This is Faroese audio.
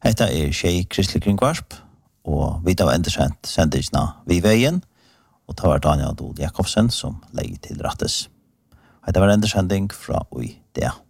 Hetta Tjej Kristelig Kringvarp, og vi tar endesendt sendisna Vi veien, og det var Daniel Dod Jakobsen som legger til rattes. Hetta var endesending fra Ui det.